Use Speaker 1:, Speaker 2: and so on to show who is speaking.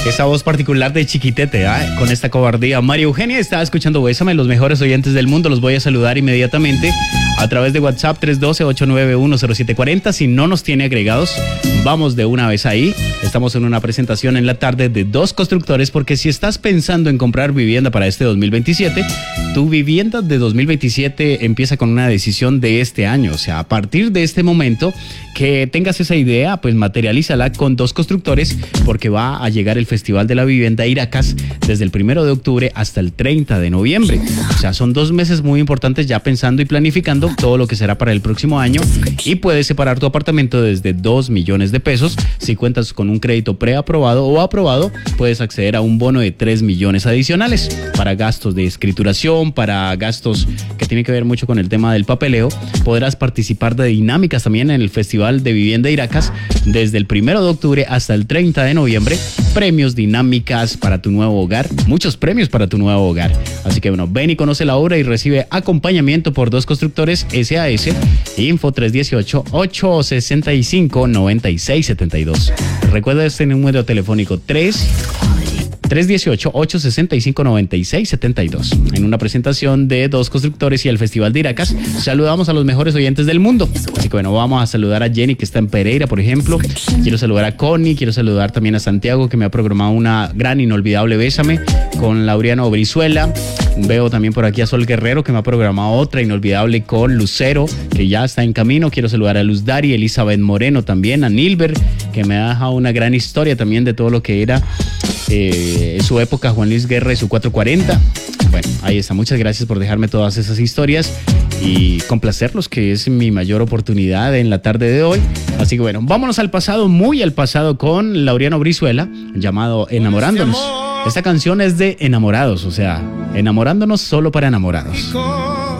Speaker 1: Esa voz particular de Chiquitete, con esta cobardía. María Eugenia está escuchando Bésame, los mejores oyentes del mundo. Los voy a saludar inmediatamente a través de WhatsApp 312-891-0740. Si no nos tiene agregados, vamos de una vez ahí. Estamos en una presentación en la tarde de Dos Constructores, porque si estás pensando en comprar vivienda para este 2027, tu vivienda de 2027 empieza con una decisión de este año. O sea, a partir de este momento que tengas esa idea, pues materialízala con Dos Constructores, porque va a llegar el Festival de la Vivienda Iracas desde el 1 de octubre hasta el 30 de noviembre. O sea, son 2 meses muy importantes ya pensando y planificando todo lo que será para el próximo año, y puedes separar tu apartamento desde 2 millones de pesos. Si cuentas con un crédito preaprobado o aprobado, puedes acceder a un bono de 3 millones adicionales para gastos de escrituración, para gastos que tienen que ver mucho con el tema del papeleo. Podrás participar de dinámicas también en el Festival de Vivienda Iracas desde el 1 de octubre hasta el 30 de noviembre. Premios, dinámicas para tu nuevo hogar, muchos premios para tu nuevo hogar. Así que bueno, ven y conoce la obra y recibe acompañamiento por Dos Constructores SAS. Info 318-865-9672. Recuerda este número telefónico 318-865-9672. En una presentación de Dos Constructores y el Festival de Iracas, saludamos a los mejores oyentes del mundo. Así que bueno, vamos a saludar a Jenny, que está en Pereira, por ejemplo. Quiero saludar a Connie, quiero saludar también a Santiago, que me ha programado una gran inolvidable Bésame con Laureano Brizuela. Veo también por aquí a Sol Guerrero, que me ha programado otra inolvidable con Lucero, que ya está en camino. Quiero saludar a Luz Dari, Elizabeth Moreno también, a Nilber, que me ha dejado una gran historia también de todo lo que era en su época Juan Luis Guerra y su 440. Bueno, ahí está. Muchas gracias por dejarme todas esas historias y complacerlos, que es mi mayor oportunidad en la tarde de hoy. Así que bueno, vámonos al pasado, muy al pasado, con Laureano Brizuela, llamado Enamorándonos. Esta canción es de enamorados, o sea, enamorándonos solo para enamorados.